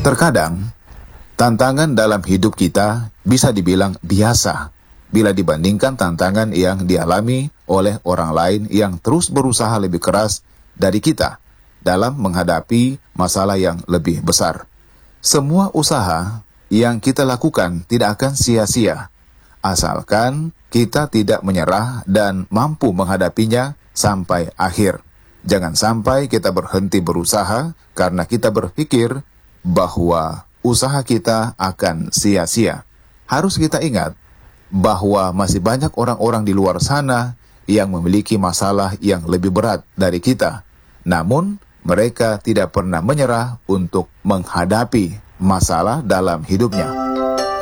Terkadang, tantangan dalam hidup kita bisa dibilang biasa bila dibandingkan tantangan yang dialami oleh orang lain yang terus berusaha lebih keras dari kita dalam menghadapi masalah yang lebih besar. Semua usaha yang kita lakukan tidak akan sia-sia, asalkan kita tidak menyerah dan mampu menghadapinya sampai akhir. Jangan sampai kita berhenti berusaha karena kita berpikir bahwa usaha kita akan sia-sia. Harus kita ingat bahwa masih banyak orang-orang di luar sana yang memiliki masalah yang lebih berat dari kita. Namun, mereka tidak pernah menyerah untuk menghadapi masalah dalam hidupnya.